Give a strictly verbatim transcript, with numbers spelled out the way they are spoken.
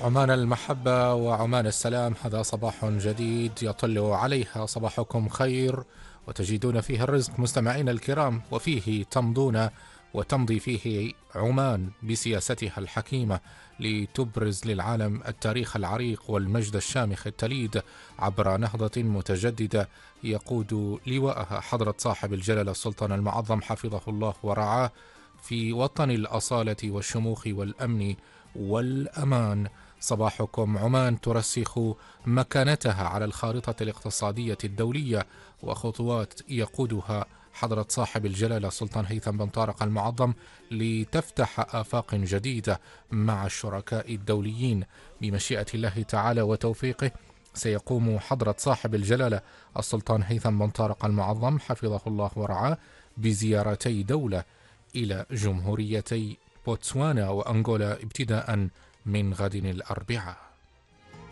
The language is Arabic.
عمان المحبة وعمان السلام، هذا صباح جديد يطل عليها صباحكم خير وتجدون فيه الرزق مستمعين الكرام، وفيه تمضون وتمضي فيه عمان بسياستها الحكيمة لتبرز للعالم التاريخ العريق والمجد الشامخ التليد عبر نهضة متجددة يقود لواءها حضرة صاحب الجلالة السلطان المعظم حفظه الله ورعاه في وطن الأصالة والشموخ والأمن والأمان. صباحكم عمان ترسخ مكانتها على الخارطة الاقتصادية الدولية، وخطوات يقودها حضرة صاحب الجلالة السلطان هيثم بن طارق المعظم لتفتح آفاق جديدة مع الشركاء الدوليين بمشيئة الله تعالى وتوفيقه. سيقوم حضرة صاحب الجلالة السلطان هيثم بن طارق المعظم حفظه الله ورعاه بزيارتي دولة إلى جمهوريتي بوتسوانا وأنغولا ابتداء من غد الأربعاء.